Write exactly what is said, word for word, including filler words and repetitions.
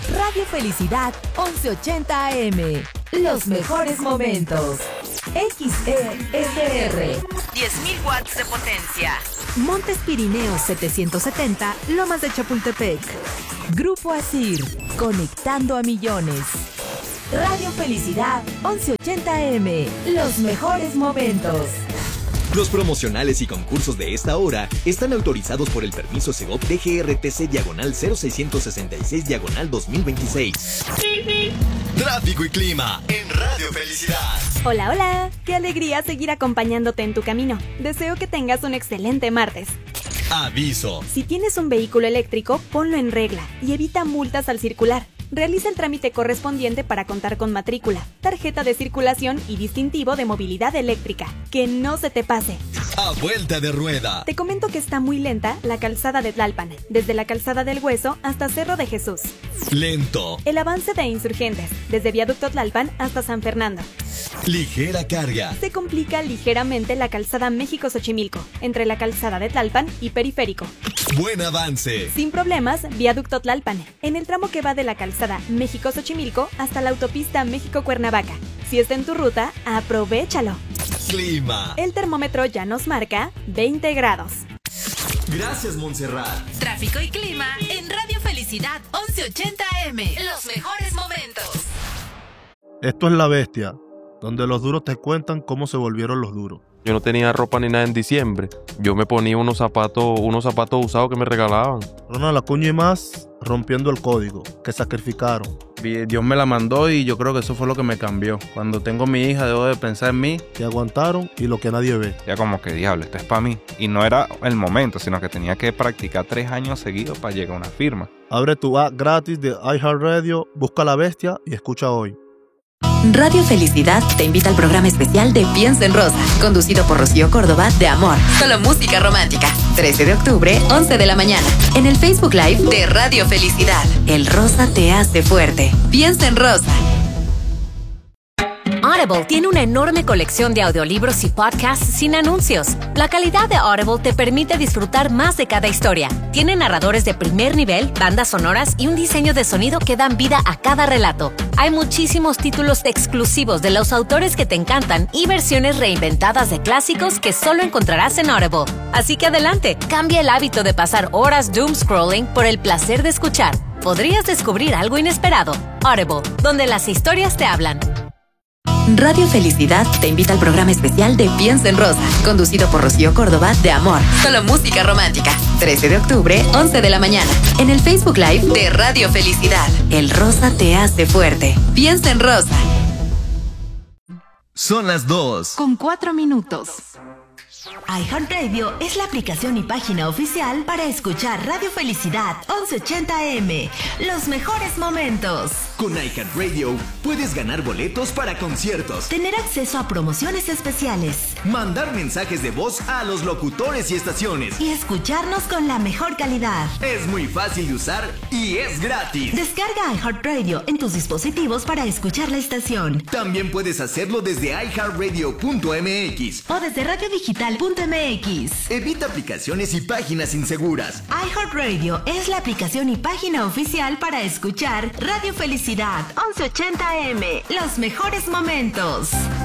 Radio Felicidad once ochenta A M. Los mejores momentos. X E S R. diez mil watts de potencia. Montes Pirineos setecientos setenta, Lomas de Chapultepec. Grupo Asir, conectando a millones. Radio Felicidad once ochenta A M. Los mejores momentos. Los promocionales y concursos de esta hora están autorizados por el permiso Segov D G R T C diagonal cero seiscientos sesenta y seis diagonal dos mil veintiséis. Tráfico y clima en Radio Felicidad. Hola, hola. Qué alegría seguir acompañándote en tu camino. Deseo que tengas un excelente martes. Aviso. Si tienes un vehículo eléctrico, ponlo en regla y evita multas al circular. Realiza el trámite correspondiente para contar con matrícula, tarjeta de circulación y distintivo de movilidad eléctrica. Que no se te pase. A vuelta de rueda. Te comento que está muy lenta la calzada de Tlalpan, desde la calzada del Hueso hasta Cerro de Jesús. Lento. El avance de Insurgentes, desde Viaducto Tlalpan hasta San Fernando. Ligera carga. Se complica ligeramente la calzada México-Xochimilco, entre la calzada de Tlalpan y Periférico. Buen avance. Sin problemas, Viaducto Tlalpan, en el tramo que va de la calzada México-Xochimilco hasta la autopista México-Cuernavaca. Si está en tu ruta, aprovéchalo. Clima. El termómetro ya nos marca veinte grados. Gracias, Montserrat. Tráfico y clima en Radio Felicidad once ochenta A M. Los mejores momentos. Esto es La Bestia, donde los duros te cuentan cómo se volvieron los duros. Yo no tenía ropa ni nada en diciembre. Yo me ponía unos zapatos, unos zapatos usados que me regalaban. Ronald Acuña y más rompiendo el código, que sacrificaron. Dios me la mandó y yo creo que eso fue lo que me cambió. Cuando tengo mi hija debo de pensar en mí. Que aguantaron y lo que nadie ve. Ya como que diablo, esto es para mí. Y no era el momento, sino que tenía que practicar tres años seguidos para llegar a una firma. Abre tu app gratis de iHeartRadio, busca La Bestia y escucha hoy. Radio Felicidad te invita al programa especial de Piensa en Rosa, conducido por Rocío Córdoba de Amor. Solo música romántica. trece de octubre, once de la mañana. En el Facebook Live de Radio Felicidad. El rosa te hace fuerte. Piensa en Rosa. Audible tiene una enorme colección de audiolibros y podcasts sin anuncios. La calidad de Audible te permite disfrutar más de cada historia. Tiene narradores de primer nivel, bandas sonoras y un diseño de sonido que dan vida a cada relato. Hay muchísimos títulos exclusivos de los autores que te encantan y versiones reinventadas de clásicos que solo encontrarás en Audible. Así que adelante, cambia el hábito de pasar horas doom scrolling por el placer de escuchar. Podrías descubrir algo inesperado. Audible, donde las historias te hablan. Radio Felicidad te invita al programa especial de Piensa en Rosa, conducido por Rocío Córdoba de Amor. Solo música romántica. trece de octubre, once de la mañana. En el Facebook Live de Radio Felicidad. El rosa te hace fuerte. Piensa en Rosa. Son las dos. Con cuatro minutos. iHeartRadio es la aplicación y página oficial para escuchar Radio Felicidad once ochenta A M. Los mejores momentos. Con iHeartRadio puedes ganar boletos para conciertos, tener acceso a promociones especiales, mandar mensajes de voz a los locutores y estaciones y escucharnos con la mejor calidad. Es muy fácil de usar y es gratis. Descarga iHeartRadio en tus dispositivos para escuchar la estación. También puedes hacerlo desde i heart radio punto m x o desde radio digital punto m x. Evita aplicaciones y páginas inseguras. iHeartRadio es la aplicación y página oficial para escuchar Radio Felicidad once ochenta A M. Los mejores momentos.